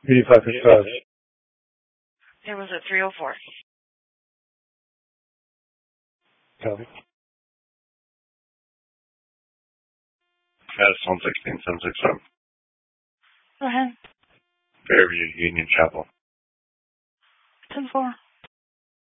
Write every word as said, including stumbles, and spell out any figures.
eighty-five fifty-five. It was at three oh four. Copy. That's one sixteen, seven six seven. Go ahead. Fairview Union Chapel. ten four.